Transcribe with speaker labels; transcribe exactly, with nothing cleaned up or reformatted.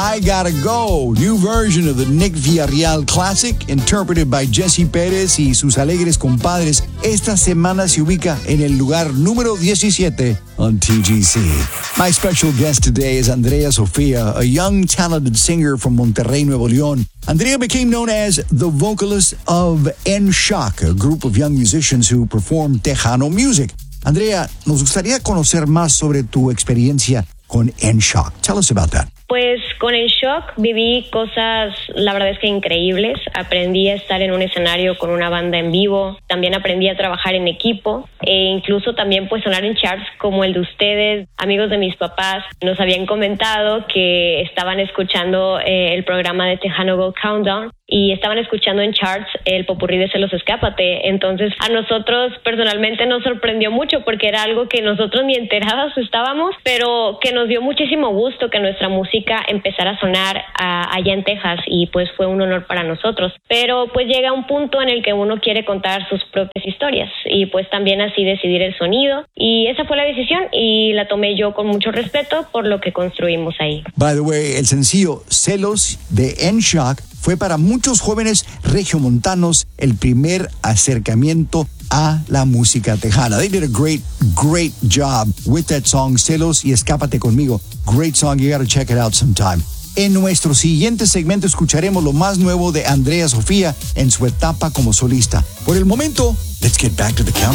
Speaker 1: I Gotta Go, new version of the Nick Villarreal classic, interpreted by Jesse Pérez y sus alegres compadres. Esta semana se ubica en el lugar número diecisiete on T G C. My special guest today is Andrea Sofia, a young, talented singer from Monterrey, Nuevo León. Andrea became known as the vocalist of N-Shock, a group of young musicians who perform Tejano music. Andrea, nos gustaría conocer más sobre tu experiencia con N-Shock. Tell us about that.
Speaker 2: Pues con N-Shock viví cosas, la verdad es que increíbles. Aprendí a estar en un escenario con una banda en vivo. También aprendí a trabajar en equipo e incluso también pues sonar en charts como el de ustedes. Amigos de mis papás nos habían comentado que estaban escuchando eh, el programa de Tejano Gold Countdown y estaban escuchando en charts el popurrí de Celos Escápate. Entonces a nosotros personalmente nos sorprendió mucho porque era algo que nosotros ni enterados estábamos, pero que nos dio muchísimo gusto que nuestra música empezar a sonar a, allá en Texas y pues fue un honor para nosotros. Pero pues llega un punto en el que uno quiere contar sus propias historias y pues también así decidir el sonido y esa fue la decisión y la tomé yo con mucho respeto por lo que construimos ahí.
Speaker 1: By the way, el sencillo Celos de N-Shock fue para muchos jóvenes regiomontanos el primer acercamiento a la música tejana. They did a great, great job with that song, Celos y Escápate Conmigo. Great song, you gotta check it out sometime. En nuestro siguiente segmento escucharemos lo más nuevo de Andrea Sofia en su etapa como solista. Por el momento, let's get back to the countdown.